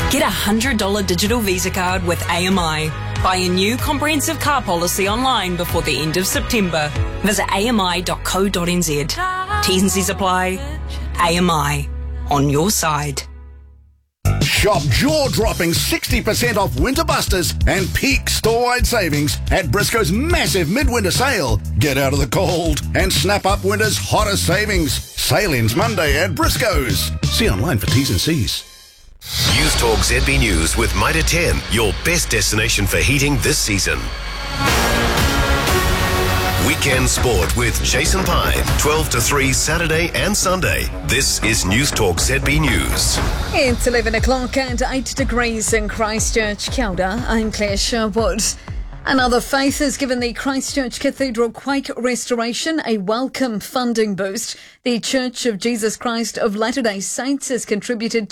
Get a $100 digital Visa card with AMI. Buy a new comprehensive car policy online before the end of September. Visit ami.co.nz. T's and C's apply. AMI. On your side. Shop jaw-dropping 60% off Winter Busters and peak store-wide savings at Briscoe's massive midwinter sale. Get out of the cold and snap up winter's hottest savings. Sale ends Monday at Briscoe's. See online for T's and C's. News Talk ZB News with Mitre 10, your best destination for heating this season. Weekend sport with Jason Pine, 12 to 3 Saturday and Sunday. This is News Talk ZB News. It's 11 o'clock and 8 degrees in Christchurch. Kia ora, I'm Claire Sherwood. Another faith has given the Christchurch Cathedral quake restoration a welcome funding boost. The Church of Jesus Christ of Latter-day Saints has contributed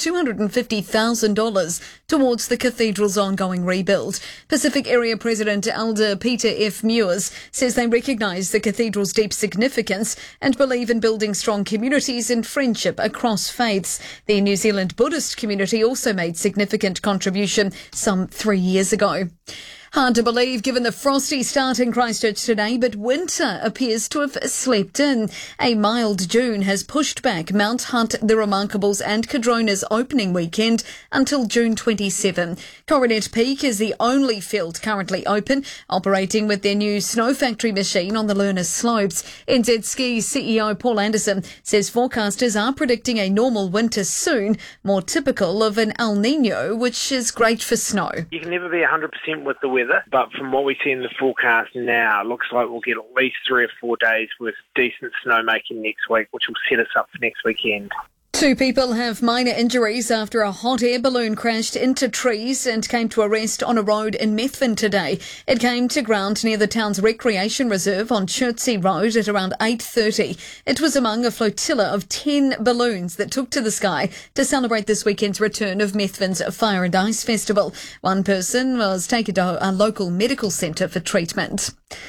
$250,000 towards the cathedral's ongoing rebuild. Pacific Area President Elder Peter F. Muirs says they recognise the cathedral's deep significance and believe in building strong communities and friendship across faiths. The New Zealand Buddhist community also made significant contribution some 3 years ago. Hard to believe given the frosty start in Christchurch today, but winter appears to have slept in. A mild June has pushed back Mount Hunt, the Remarkables and Cardrona's opening weekend until June 27. Coronet Peak is the only field currently open, operating with their new snow factory machine on the Lerner slopes. NZ Ski's CEO Paul Anderson says forecasters are predicting a normal winter soon, more typical of an El Nino, which is great for snow. You can never be 100% with the weather, but from what we see in the forecast now, it looks like we'll get at least 3 or 4 days with decent snowmaking next week, which will set us up for next weekend. 2 people have minor injuries after a hot air balloon crashed into trees and came to a rest on a road in Methven today. It came to ground near the town's recreation reserve on Chertsey Road at around 8:30. It was among a flotilla of 10 balloons that took to the sky to celebrate this weekend's return of Methven's Fire and Ice Festival. One person was taken to a local medical centre for treatment.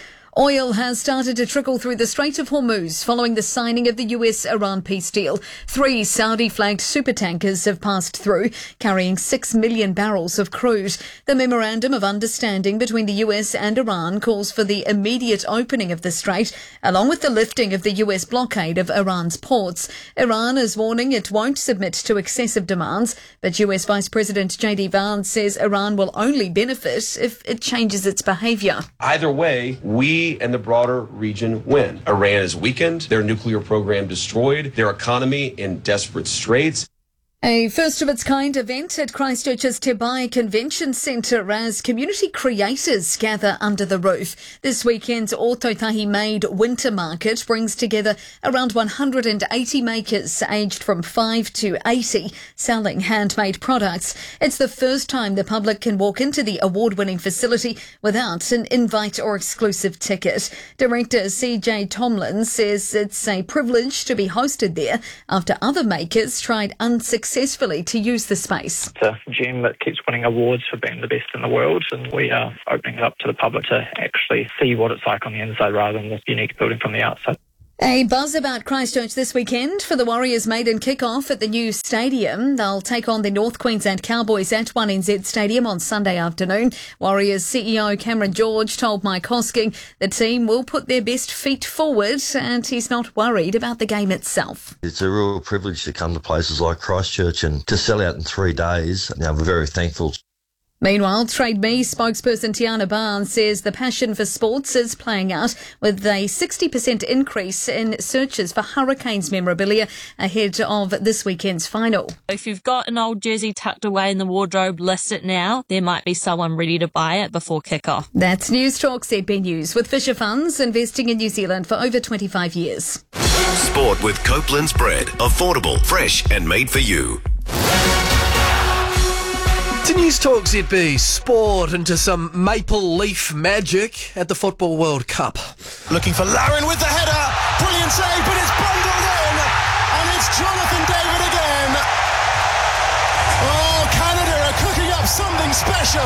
Oil has started to trickle through the Strait of Hormuz following the signing of the US-Iran peace deal. 3 Saudi-flagged supertankers have passed through, carrying 6 million barrels of crude. The Memorandum of Understanding between the US and Iran calls for the immediate opening of the strait, along with the lifting of the US blockade of Iran's ports. Iran is warning it won't submit to excessive demands, but US Vice President J.D. Vance says Iran will only benefit if it changes its behaviour. Either way, we and the broader region win. Iran is weakened, their nuclear program destroyed, their economy in desperate straits. A first-of-its-kind event at Christchurch's Te Bai Convention Centre as community creators gather under the roof. This weekend's Ōtautahi-made winter market brings together around 180 makers aged from 5 to 80 selling handmade products. It's the first time the public can walk into the award-winning facility without an invite or exclusive ticket. Director CJ Tomlin says it's a privilege to be hosted there after other makers tried unsuccessfully to use the space. It's a gem that keeps winning awards for being the best in the world, and we are opening it up to the public to actually see what it's like on the inside rather than this unique building from the outside. A buzz about Christchurch this weekend for the Warriors maiden kick-off at the new stadium. They'll take on the North Queensland Cowboys at 1NZ Stadium on Sunday afternoon. Warriors CEO Cameron George told Mike Hosking the team will put their best feet forward and he's not worried about the game itself. It's a real privilege to come to places like Christchurch and to sell out in 3 days. Now, we're very thankful. Meanwhile, Trade Me spokesperson Tiana Barnes says the passion for sports is playing out with a 60% increase in searches for Hurricanes memorabilia ahead of this weekend's final. If you've got an old jersey tucked away in the wardrobe, list it now. There might be someone ready to buy it before kick-off. That's News Talk ZB News with Fisher Funds investing in New Zealand for over 25 years. Sport with Copeland's bread. Affordable, fresh and made for you. To News Talk ZB, sport into some maple leaf magic at the Football World Cup. Looking for Lauren with the header. Brilliant save, but it's bundled in. And it's Jonathan David again. Oh, Canada are cooking up something special.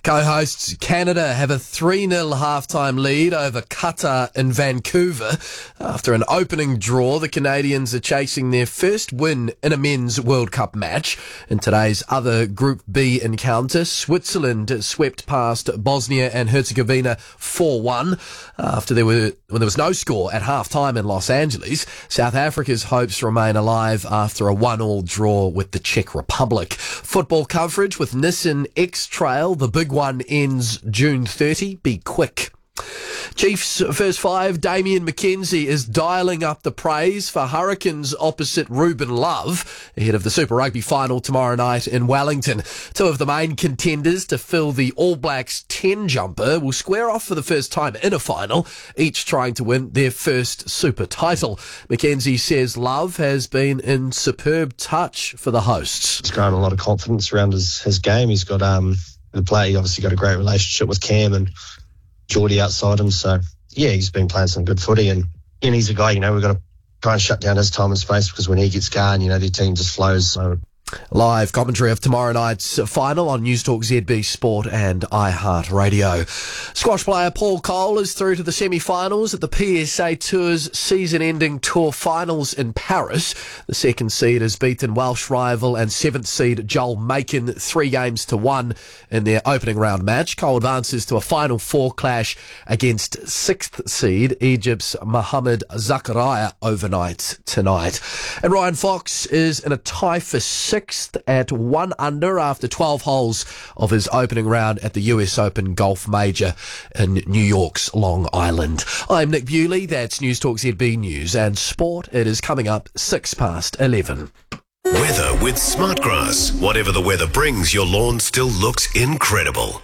Co-hosts Canada have a 3-0 halftime lead over Qatar in Vancouver. After an opening draw, the Canadians are chasing their first win in a men's World Cup match. In today's other Group B encounter, Switzerland swept past Bosnia and Herzegovina 4-1 when there was no score at halftime in Los Angeles. South Africa's hopes remain alive after a 1-1 draw with the Czech Republic. Football coverage with Nissan X-Trail. The big one ends June 30. Be quick. Chiefs first five, Damian McKenzie is dialling up the praise for Hurricanes opposite Ruben Love ahead of the Super Rugby final tomorrow night in Wellington. Two of the main contenders to fill the All Blacks 10 jumper will square off for the first time in a final, each trying to win their first Super title. McKenzie says Love has been in superb touch for the hosts. He's grown a lot of confidence around his game. He's got the play. He obviously got a great relationship with Cam and Geordie outside him, so yeah, he's been playing some good footy, and he's a guy, we've got to try and shut down his time and space, because when he gets going, the team just flows. So live commentary of tomorrow night's final on News Talk ZB Sport and iHeartRadio. Squash player Paul Cole is through to the semi-finals at the PSA Tour's season-ending tour finals in Paris. The second seed has beaten Welsh rival and 7th seed Joel Macon 3-1 in their opening round match. Cole advances to a Final Four clash against 6th seed Egypt's Mohamed Zakaria overnight tonight. And Ryan Fox is in a tie for 6th at 1 under after 12 holes of his opening round at the US Open Golf Major in New York's Long Island. I'm Nick Bewley. That's News Talk ZB News and Sport. It is coming up 11:06. Weather with Smartgrass. Whatever the weather brings, your lawn still looks incredible.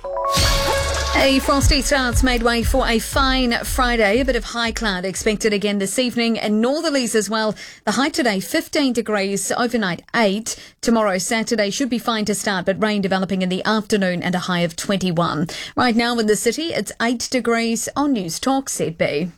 A frosty start's made way for a fine Friday. A bit of high cloud expected again this evening and northerlies as well. The high today 15 degrees, overnight 8. Tomorrow Saturday should be fine to start, but rain developing in the afternoon and a high of 21. Right now in the city it's 8 degrees on News Talk ZB.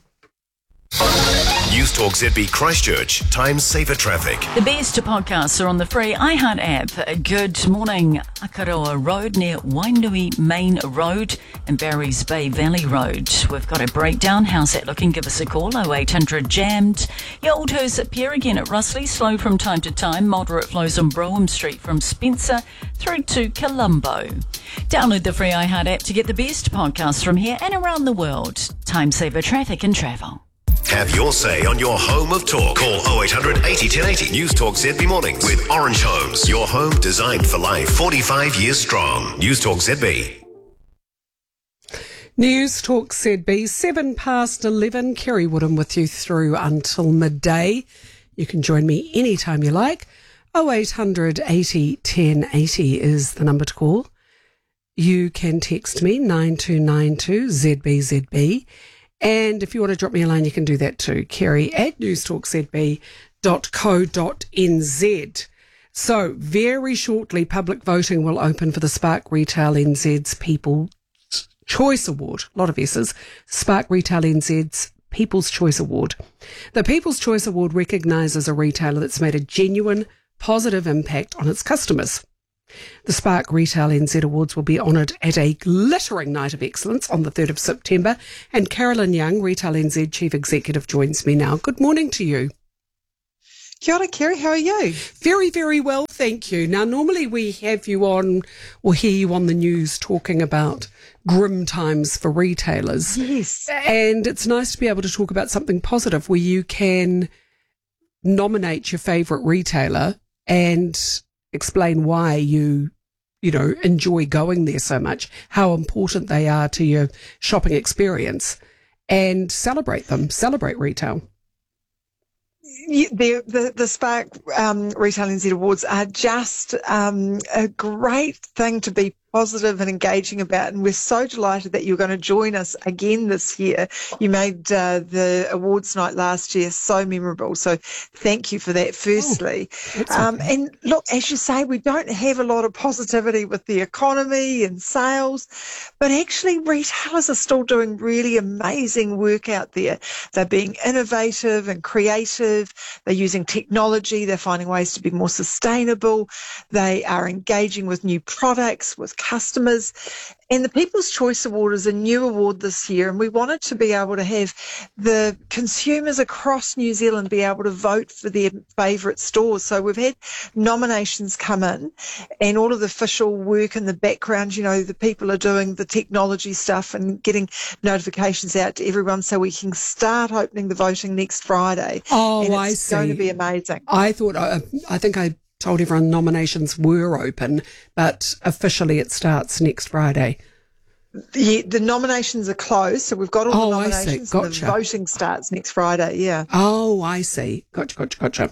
News Talk ZB Christchurch. Time saver traffic. The best podcasts are on the free iHeart app. Good morning. Akaroa Road near Wainui Main Road and Barry's Bay Valley Road. We've got a breakdown. How's that looking? Give us a call. 0800 jammed. Your Old Hurst Pier again at Russley. Slow from time to time. Moderate flows on Brougham Street from Spencer through to Colombo. Download the free iHeart app to get the best podcasts from here and around the world. Time saver traffic and travel. Have your say on your home of talk. Call 0800 80 1080. News Talk ZB Mornings with Orange Homes. Your home designed for life. 45 years strong. News Talk ZB. News Talk ZB, 11:07. Kerry Woodham with you through until midday. You can join me anytime you like. 0800 80 1080 is the number to call. You can text me 9292 ZBZB. And if you want to drop me a line, you can do that too. Kerry at newstalkzb.co.nz. So very shortly, public voting will open for the Spark Retail NZ's People's Choice Award. A lot of S's. Spark Retail NZ's People's Choice Award. The People's Choice Award recognises a retailer that's made a genuine, positive impact on its customers. The Spark Retail NZ Awards will be honoured at a glittering night of excellence on the 3rd of September. And Carolyn Young, Retail NZ Chief Executive, joins me now. Good morning to you. Kia ora, Kerry. How are you? Very, very well, thank you. Now, normally we have you on or hear you on the news talking about grim times for retailers. Yes. And it's nice to be able to talk about something positive where you can nominate your favourite retailer and explain why you enjoy going there so much, how important they are to your shopping experience, and celebrate retail. The Spark Retail NZ Awards are just a great thing to be positive and engaging about, and we're so delighted that you're going to join us again this year. You made the awards night last year so memorable, so thank you for that firstly. And look, as you say, we don't have a lot of positivity with the economy and sales, but actually retailers are still doing really amazing work out there. They're being innovative and creative, they're using technology, they're finding ways to be more sustainable, they are engaging with new products, with customers. And the People's Choice Award is a new award this year, and we wanted to be able to have the consumers across New Zealand be able to vote for their favourite stores. So we've had nominations come in, and all of the official work in the background, you know, the people are doing the technology stuff and getting notifications out to everyone so we can start opening the voting next Friday. Oh, and I it's see. going to be amazing. I think I told everyone nominations were open, but officially it starts next Friday. The nominations are closed, so we've got all the I see. nominations. Gotcha. And the voting starts next Friday, yeah. Oh, I see. Gotcha.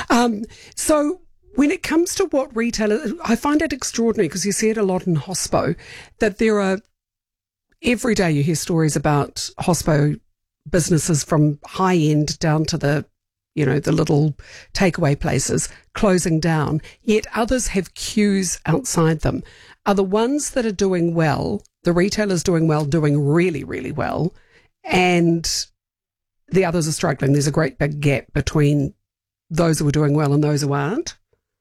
So when it comes to what retailers, I find it extraordinary because you see it a lot in hospo, that there are, every day you hear stories about hospo businesses from high end down to the little takeaway places closing down, yet others have queues outside them. Are the ones that are doing well, the retailers doing well, doing really, really well, and the others are struggling? There's a great big gap between those who are doing well and those who aren't.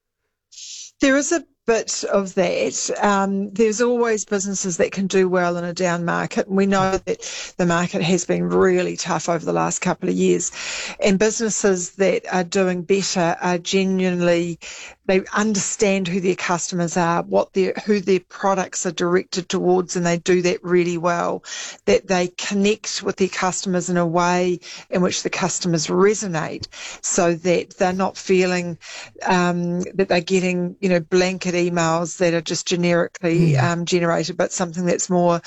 There is a bit of that. There's always businesses that can do well in a down market. And we know that the market has been really tough over the last couple of years. And businesses that are doing better are genuinely, they understand who their customers are, who their products are directed towards, and they do that really well. That they connect with their customers in a way in which the customers resonate, so that they're not feeling that they're getting, blanket emails that are just generically generated, but something that's more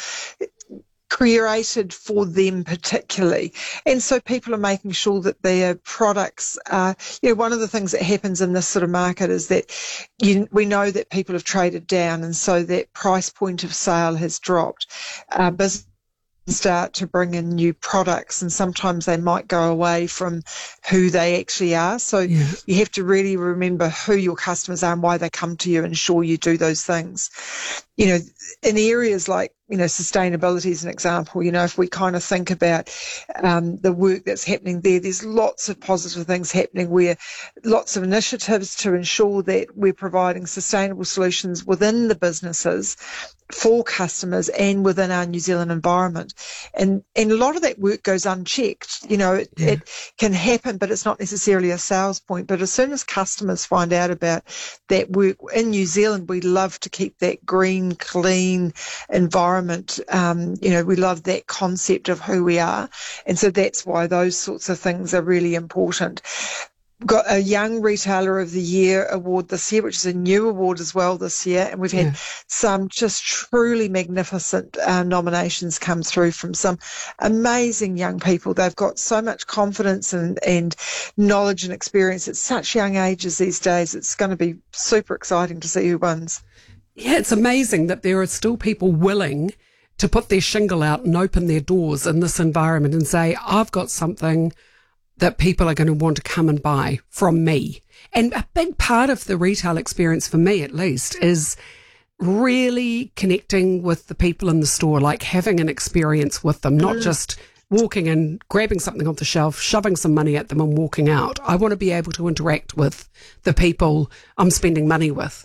created for them particularly. And so people are making sure that their products are, one of the things that happens in this sort of market is that we know that people have traded down, and so that price point of sale has dropped. Business start to bring in new products, and sometimes they might go away from who they actually are. So you have to really remember who your customers are and why they come to you, and ensure you do those things. In areas like, sustainability is an example. If we kind of think about the work that's happening there's lots of positive things happening, where lots of initiatives to ensure that we're providing sustainable solutions within the businesses for customers and within our New Zealand environment. And a lot of that work goes unchecked. It can happen, but it's not necessarily a sales point. But as soon as customers find out about that work in New Zealand, we love to keep that green, clean environment. We love that concept of who we are. And so that's why those sorts of things are really important. Got a Young Retailer of the Year award this year, which is a new award as well this year. And we've had some just truly magnificent nominations come through from some amazing young people. They've got so much confidence and knowledge and experience at such young ages these days. It's going to be super exciting to see who wins. Yeah, it's amazing that there are still people willing to put their shingle out and open their doors in this environment and say, I've got something that people are going to want to come and buy from me. And a big part of the retail experience, for me at least, is really connecting with the people in the store, like having an experience with them, not just walking in, grabbing something off the shelf, shoving some money at them and walking out. I want to be able to interact with the people I'm spending money with.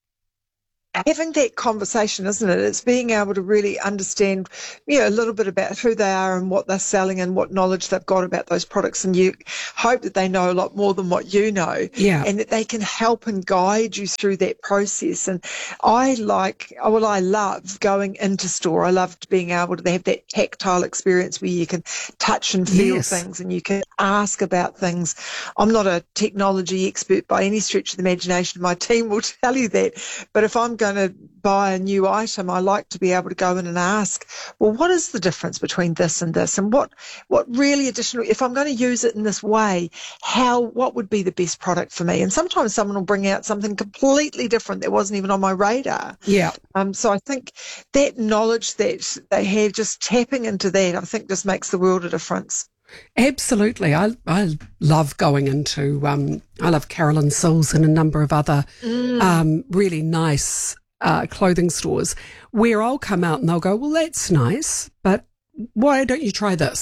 Having that conversation, isn't it? It's being able to really understand, a little bit about who they are and what they're selling and what knowledge they've got about those products. And you hope that they know a lot more than what you know. Yeah. And that they can help and guide you through that process. And I love going into store. I love being able to have that tactile experience where you can touch and feel things and you can ask about things. I'm not a technology expert by any stretch of the imagination. My team will tell you that. But if I'm going to buy a new item, I like to be able to go in and ask, well, what is the difference between this and this? And what really additional, if I'm going to use it in this way, what would be the best product for me? And sometimes someone will bring out something completely different that wasn't even on my radar. Yeah. So I think that knowledge that they have, just tapping into that, I think just makes the world a difference. Absolutely. I love going into, I love Carolyn Sills and a number of other really nice clothing stores where I'll come out and they'll go, well, that's nice, but why don't you try this?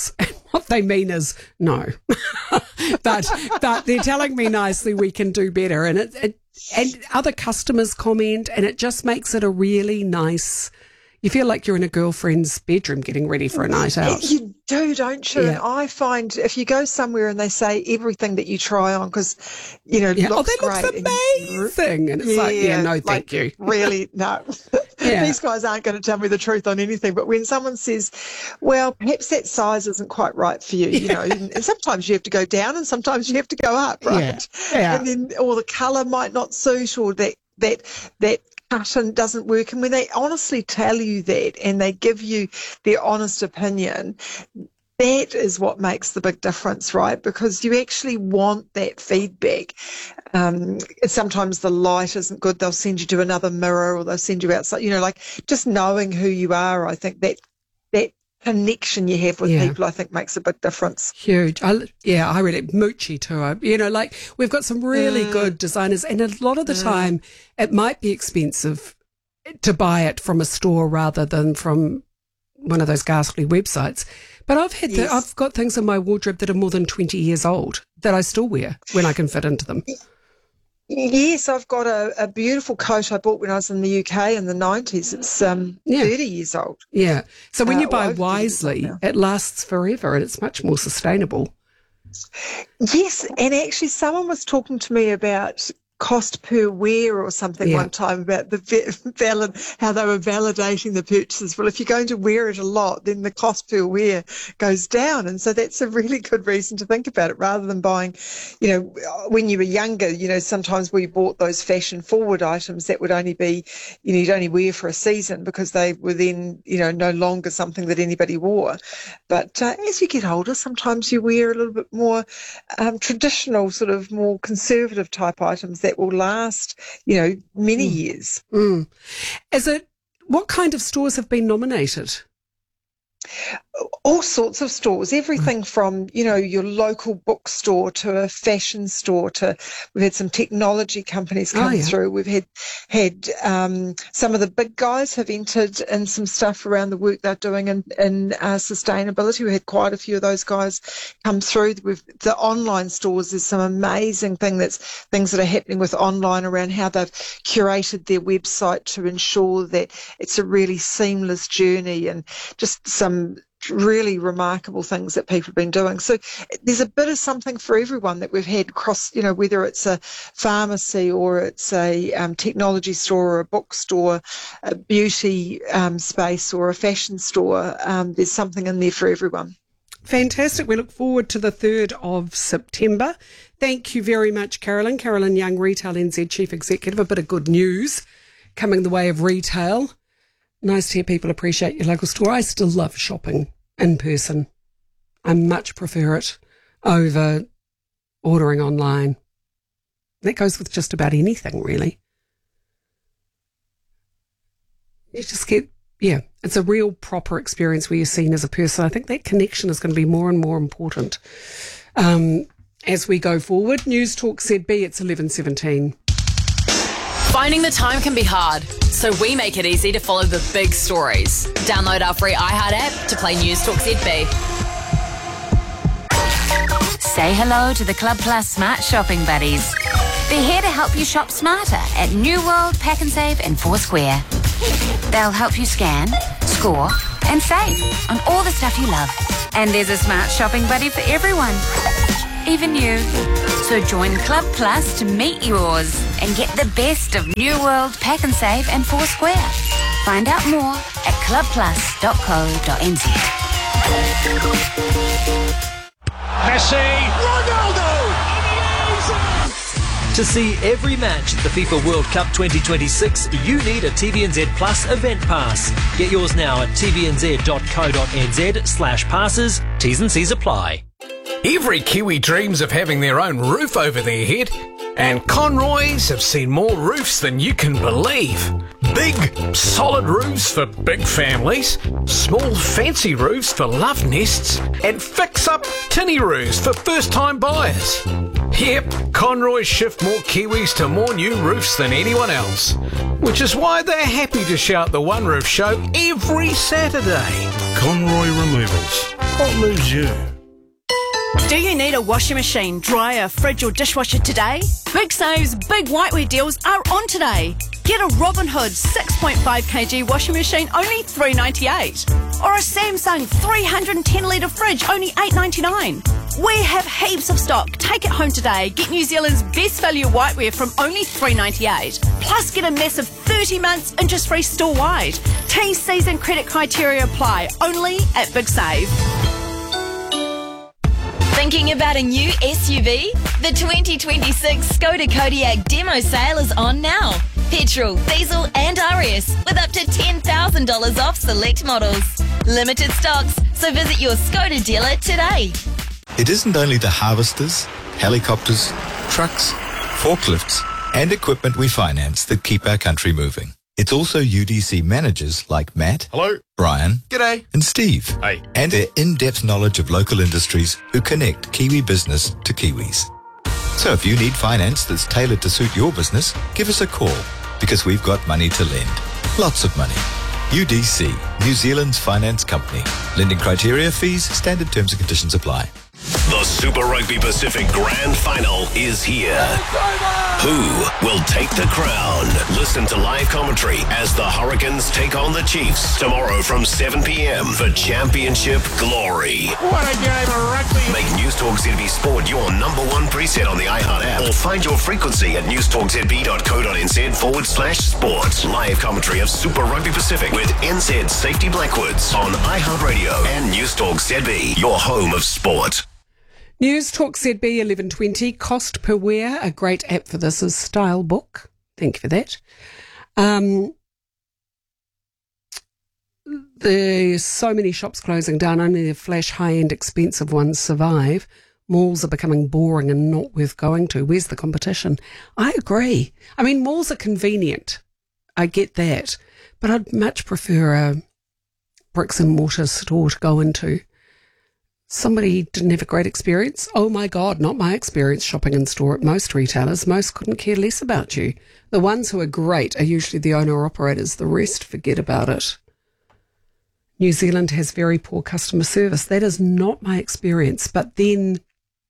What they mean is no. but they're telling me nicely we can do better. And and other customers comment, and it just makes it a really nice... You feel like you're in a girlfriend's bedroom getting ready for a night out. You do, don't you? Yeah. And I find if you go somewhere and they say everything that you try on, because, looks great. Looks amazing. And it's no, thank you. Really, no. Yeah. These guys aren't going to tell me the truth on anything. But when someone says, well, perhaps that size isn't quite right for you, and sometimes you have to go down and sometimes you have to go up, right? Yeah. And then, or the colour might not suit, or that pattern doesn't work. And when they honestly tell you that and they give you their honest opinion, that is what makes the big difference, right? Because you actually want that feedback. Sometimes the light isn't good. They'll send you to another mirror, or they'll send you outside, like just knowing who you are. I think that connection you have with people, I think, makes a big difference. Huge. I really, Moochie too. We've got some really good designers, and a lot of the time it might be expensive to buy it from a store rather than from one of those ghastly websites. But I've got things in my wardrobe that are more than 20 years old that I still wear when I can fit into them. Yes, I've got a beautiful coat I bought when I was in the UK in the 90s. It's 30 years old. Yeah. So when you buy wisely, it lasts forever and it's much more sustainable. Yes, and actually someone was talking to me about cost per wear or something one time about how they were validating the purchases. Well, if you're going to wear it a lot, then the cost per wear goes down. And so that's a really good reason to think about it, rather than buying, when you were younger, sometimes we bought those fashion forward items that would only be, you'd only wear for a season because they were then, no longer something that anybody wore. But as you get older, sometimes you wear a little bit more traditional, sort of more conservative type items that will last, many years. What kind of stores have been nominated? All sorts of stores, everything from, your local bookstore to a fashion store we've had some technology companies come through. We've had some of the big guys have entered in some stuff around the work they're doing in sustainability. We had quite a few of those guys come through. With the online stores, there's some amazing things that are happening with online around how they've curated their website to ensure that it's a really seamless journey, and just some really remarkable things that people have been doing. So there's a bit of something for everyone that we've had across, whether it's a pharmacy or it's a technology store or a bookstore, a beauty space or a fashion store. There's something in there for everyone. Fantastic. We look forward to the 3rd of September. Thank you very much, Carolyn. Carolyn Young, Retail NZ Chief Executive. A bit of good news coming the way of retail. Nice to hear people appreciate your local store. I still love shopping in person. I much prefer it over ordering online. That goes with just about anything, really. You just get, it's a real proper experience where you're seen as a person. I think that connection is going to be more and more important as we go forward. News Talk ZB, it's 11:17. Finding the time can be hard, so we make it easy to follow the big stories. Download our free iHeart app to play News Talk ZB. Say hello to the Club Plus Smart Shopping Buddies. They're here to help you shop smarter at New World, Pack and Save and Foursquare. They'll help you scan, score and save on all the stuff you love. And there's a smart shopping buddy for everyone, even you. So join Club Plus to meet yours and get the best of New World, Pack and Save and Foursquare. Find out more at clubplus.co.nz. Messi, Ronaldo! To see every match at the FIFA World Cup 2026, you need a TVNZ Plus event pass. Get yours now at tvnz.co.nz/passes. T's and C's apply. Every Kiwi dreams of having their own roof over their head, and Conroys have seen more roofs than you can believe. Big, solid roofs for big families, small, fancy roofs for love nests, and fix-up tinny roofs for first-time buyers. Yep, Conroys shift more Kiwis to more new roofs than anyone else, which is why they're happy to shout the One Roof Show every Saturday. Conroy Removals. What moves you? Do you need a washing machine, dryer, fridge or dishwasher today? Big Save's big whiteware deals are on today. Get a Robin Hood 6.5 kg washing machine, only $3.98. Or a Samsung 310 litre fridge, only $8.99. We have heaps of stock. Take it home today. Get New Zealand's best value whiteware from only $3.98. Plus get a massive 30 months interest-free store-wide. T&Cs and credit criteria apply, only at Big Save. Thinking about a new SUV? The 2026 Skoda Kodiaq demo sale is on now. Petrol, diesel and RS with up to $10,000 off select models. Limited stocks, so visit your Skoda dealer today. It isn't only the harvesters, helicopters, trucks, forklifts and equipment we finance that keep our country moving. It's also UDC managers like Matt, hello, Brian, g'day, and Steve, hey, and their in-depth knowledge of local industries who connect Kiwi business to Kiwis. So if you need finance that's tailored to suit your business, give us a call because we've got money to lend. Lots of money. UDC, New Zealand's finance company. Lending criteria, fees, standard terms and conditions apply. The Super Rugby Pacific Grand Final is here. Who will take the crown? Listen to live commentary as the Hurricanes take on the Chiefs tomorrow from 7 p.m. for Championship Glory. What a game of rugby. Make News Talk ZB Sport your number one preset on the iHeart app or find your frequency at newstalkzb.co.nz/sport. Live commentary of Super Rugby Pacific with NZ Safety Blackwoods on iHeartRadio and News Talk ZB, your home of sport. News Talk ZB 1120, cost per wear. A great app for this is Stylebook. Thank you for that. There's so many shops closing down. Only the flash, high-end, expensive ones survive. Malls are becoming boring and not worth going to. Where's the competition? I agree. I mean, malls are convenient. I get that. But I'd much prefer a bricks and mortar store to go into. Somebody didn't have a great experience. Oh my God, not my experience shopping in store at most retailers. Most couldn't care less about you. The ones who are great are usually the owner-operators. The rest forget about it. New Zealand has very poor customer service. That is not my experience. But then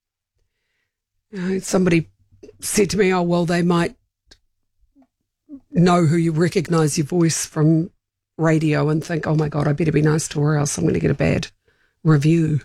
somebody said to me, oh, well, they might know who you recognise your voice from radio and think, oh my God, I better be nice to her or else I'm going to get a bad review.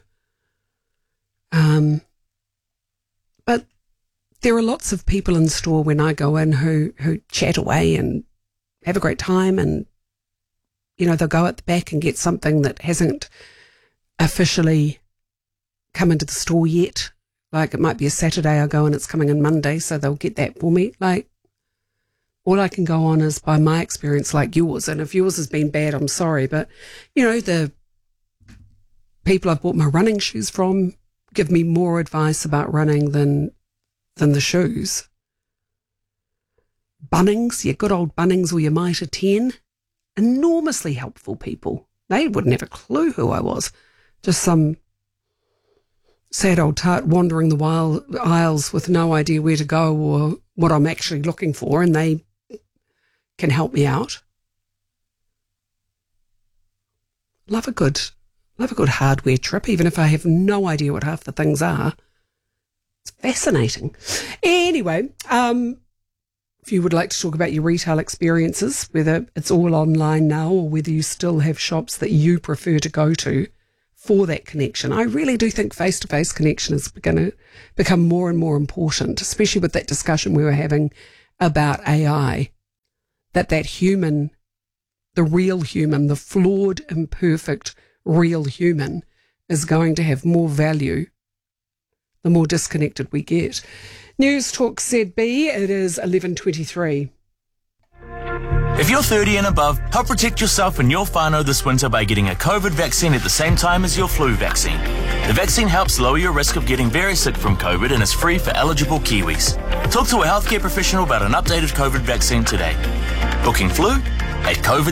But there are lots of people in store when I go in who chat away and have a great time, and they'll go at the back and get something that hasn't officially come into the store yet. Like it might be a Saturday I go and it's coming in Monday, so they'll get that for me. Like all I can go on is by my experience, like yours. And if yours has been bad, I'm sorry, but the people I've bought my running shoes from give me more advice about running than the shoes. Bunnings, your good old Bunnings or your Mitre 10, enormously helpful people. They wouldn't have a clue who I was. Just some sad old tart wandering the wild aisles with no idea where to go or what I'm actually looking for, and they can help me out. Love a good hardware trip, even if I have no idea what half the things are. It's fascinating. Anyway, if you would like to talk about your retail experiences, whether it's all online now or whether you still have shops that you prefer to go to for that connection, I really do think face-to-face connection is going to become more and more important, especially with that discussion we were having about AI, that human, the real human, the flawed, imperfect real human is going to have more value the more disconnected we get. News Talk ZB, it is 11:23. If you're 30 and above, help protect yourself and your whānau this winter by getting a COVID vaccine at the same time as your flu vaccine. The vaccine helps lower your risk of getting very sick from COVID and is free for eligible Kiwis. Talk to a healthcare professional about an updated COVID vaccine today. Booking flu at COVID